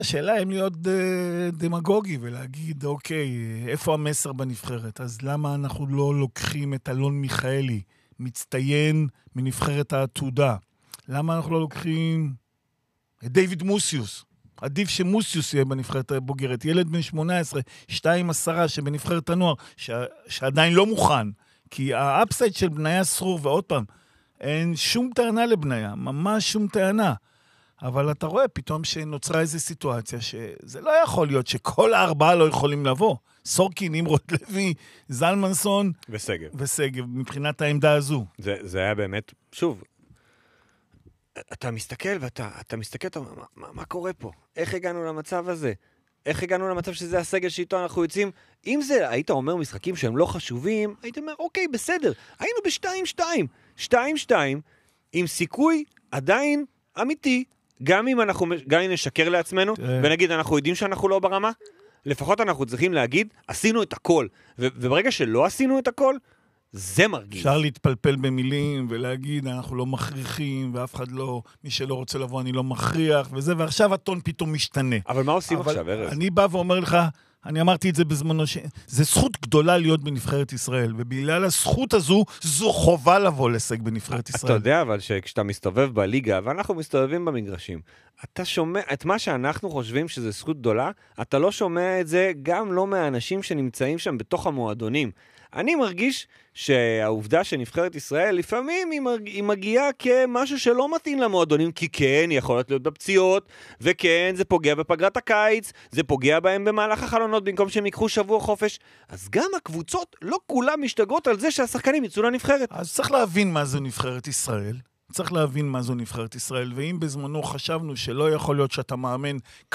השאלה אם להיות דמגוגי ולהגיד, אוקיי, איפה המסר בנבחרת? אז למה אנחנו לא לוקחים את אלון מיכאלי, מצטיין מנבחרת העתודה? למה אנחנו לא לוקחים את דיוויד מוסיוס? עדיף שמוסיוס יהיה בנבחרת הבוגרת. ילד בן 18, 2-10 שבנבחרת הנוער, שעדיין לא מוכן. כי האפסייד של בניה סרור, ועוד פעם, אין שום טענה לבניה, ממש שום טענה. אבל אתה רואה פתאום שנוצרה איזו סיטואציה שזה לא יכול להיות שכל הארבעה לא יכולים לבוא. סורקין, נמרוד לוי, זלמנסון וסגב, מבחינת העמדה הזו. זה היה באמת, שוב, אתה מסתכל ואתה מסתכל, מה קורה פה? איך הגענו למצב הזה? איך הגענו למצב שזה הסגל שאיתו אנחנו יוצאים? אם זה, היית אומר משחקים שהם לא חשובים, היית אומר, אוקיי, בסדר, היינו ב-2-2. 2-2, עם סיכוי עדיין אמיתי, גם אם נשקר לעצמנו, ונגיד, אנחנו יודעים שאנחנו לא ברמה, לפחות אנחנו צריכים להגיד, עשינו את הכל. וברגע שלא עשינו את הכל, זה מרגיש. אפשר להתפלפל במילים ולהגיד, אנחנו לא מכריחים, ואף אחד לא, מי שלא רוצה לבוא, אני לא מכריח, וזה, ועכשיו הטון פתאום משתנה. אבל מה עושים עכשיו, ארז? אני בא ואומר לך, אני אמרתי את זה בזמנו, זה זכות גדולה להיות בנבחרת ישראל, ובגלל הזכות הזו, זו חובה לבוא לשחק בנבחרת ישראל. אתה יודע, אבל שכשאתה מסתובב בליגה, ואנחנו מסתובבים במגרשים, אתה שומע את מה שאנחנו חושבים שזה זכות גדולה, אתה לא שומע את זה גם לא מהאנשים שנמצאים שם בתוך המועדונים. אני מרגיש שהעובדה שנבחרת ישראל, לפעמים היא מגיעה כמשהו שלא מתאים למועדונים, כי כן, היא יכולת להיות בפציעות, וכן, זה פוגע בפגרת הקיץ, זה פוגע בהם במהלך החלונות, במקום שהם ייקחו שבוע חופש. אז גם הקבוצות, לא כולם משתגעות על זה שהשחקנים יצאו לנבחרת. אז צריך להבין מה זו נבחרת ישראל. צריך להבין מה זו נבחרת ישראל, ואם בזמנו חשבנו שלא יכול להיות שאתה מאמן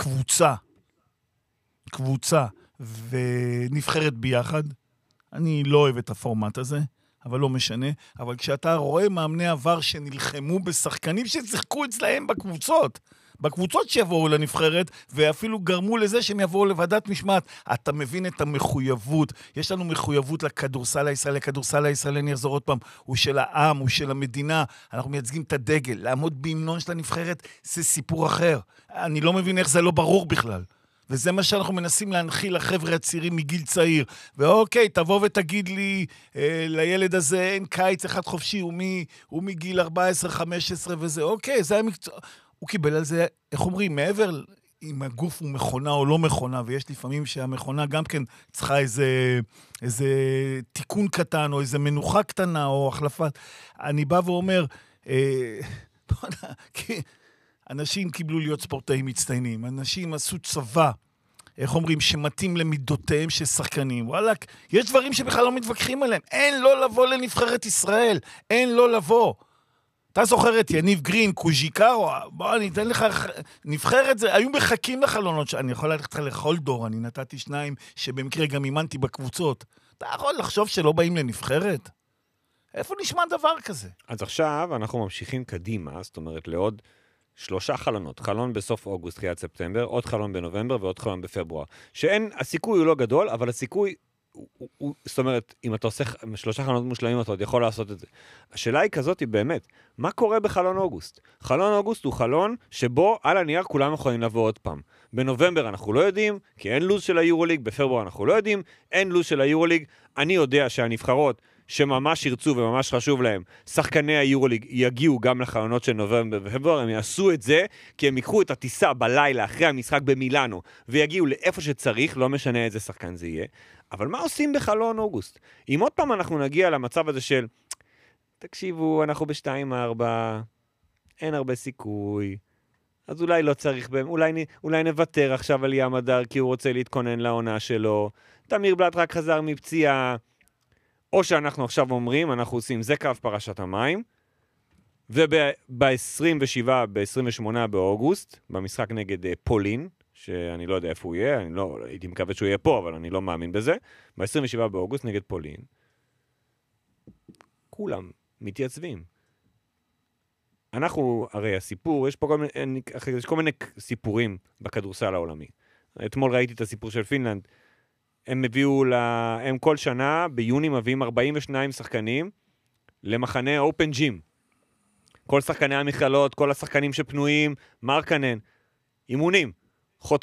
קבוצה ונבחרת ביחד, אני לא אוהב את הפורמט הזה, אבל לא משנה. אבל כשאתה רואה מאמני עבר שנלחמו בשחקנים ששיחקו אצלהם בקבוצות שיבואו לנבחרת, ואפילו גרמו לזה שהם יבואו לוועדת משמעת, אתה מבין את המחויבות. יש לנו מחויבות לכדורסל הישראלי, הכדורסל הישראלי, אני אחזור עוד פעם, הוא של העם, הוא של המדינה, אנחנו מייצגים את הדגל, לעמוד בהמנון של הנבחרת, זה סיפור אחר. אני לא מבין איך זה לא ברור בכלל. וזה מה שאנחנו מנסים להנחיל לחבר'ה הצעירים מגיל צעיר. ואוקיי, תבוא ותגיד לי, לילד הזה אין קיץ אחד חופשי, הוא מגיל 14-15 וזה, אוקיי, זה המקצוע. הוא קיבל על זה, איך אומרים, מעבר אם הגוף הוא מכונה או לא מכונה, ויש לפעמים שהמכונה גם כן צריכה איזה תיקון קטן, או איזה מנוחה קטנה, או החלפת. אני בא ואומר, כי אנשים קיבלו להיות ספורטאים מצטיינים, אנשים עשו צבא, איך אומרים, שמתאים למידותיהם של שחקנים. וואלק, יש דברים שבכלל לא מתווכחים עליהם. אין לא לבוא לנבחרת ישראל, אין לא לבוא. אתה זוכר את יניב גרין, קוז'יקרו, בוא, אני אתן לך, נבחרת זה, היו מחכים לחלונות, אני יכול ללכת לך לכל דור, אני נתתי 2 שבמקרה גם אימנתי בקבוצות. אתה יכול לחשוב שלא באים לנבחרת? איפה נשמע דבר כזה? אז עכשיו אנחנו ממשיכים קדימה, זאת אומרת, לעוד 3 חלונות, חלון בסוף אוגוסט, תחילת ספטמבר, עוד חלון בנובמבר ועוד חלון בפברואר. הסיכוי הוא לא גדול, אבל הסיכוי, זאת אומרת, אם אתה עושה 3 חלונות מושלמים, אתה עוד יכול לעשות את זה. השאלה היא כזאת, היא באמת, מה קורה בחלון אוגוסט? חלון אוגוסט הוא חלון שבו על הנייר כולם יכולים לבוא עוד פעם. בנובמבר אנחנו לא יודעים, כי אין לוז של היורוליג, בפברואר אנחנו לא יודעים, אין לוז של היורוליג. אני יודע שהנבחרות שממש ירצו וממש חשוב להם, שחקני היורוליג יגיעו גם לחלונות של נובמבר ופברואר, הם יעשו את זה, כי הם ייקחו את הטיסה בלילה אחרי המשחק במילאנו, ויגיעו לאיפה שצריך, לא משנה איזה שחקן זה יהיה. אבל מה עושים בחלון אוגוסט? אם עוד פעם אנחנו נגיע למצב הזה של, תקשיבו, אנחנו ב-2-4, אין הרבה סיכוי, אז אולי לא צריך, אולי נוותר עכשיו על ים הדר, כי הוא רוצה להתכונן לעונה שלו, תמיר בלט רק חזר מפציעה, או שאנחנו עכשיו אומרים, אנחנו עושים זה קו פרשת המים, וב-27, ב-28 באוגוסט, במשחק נגד פולין, שאני לא יודע איפה הוא יהיה, אני לא, הייתי מקווה שהוא יהיה פה, אבל אני לא מאמין בזה, ב-27 באוגוסט נגד פולין, כולם מתייצבים. אנחנו, הרי הסיפור, יש כל מיני סיפורים בכדורסל העולמי. אתמול ראיתי את הסיפור של פינלנד, הם כל שנה, ביוני מביאים 42 שחקנים למחנה אופן ג'ים. כל שחקני המכללות, כל השחקנים שפנויים, מרקנן, אימונים.